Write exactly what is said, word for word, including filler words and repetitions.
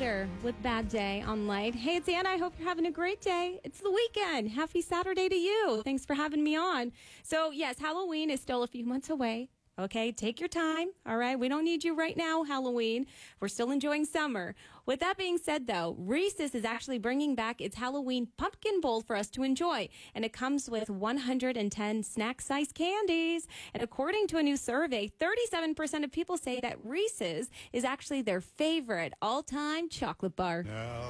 Louder with Bad Day on Light. Hey, it's Anna. I hope you're having a great day. It's the weekend. Happy Saturday to you. Thanks for having me on. So, yes, Halloween is still a few months away. Okay, take your time. All right, we don't need you right now, Halloween. We're still enjoying summer. With that being said, though, Reese's is actually bringing back its Halloween pumpkin bowl for us to enjoy. And it comes with one hundred ten snack-sized candies. And according to a new survey, thirty-seven percent of people say that Reese's is actually their favorite all-time chocolate bar. Now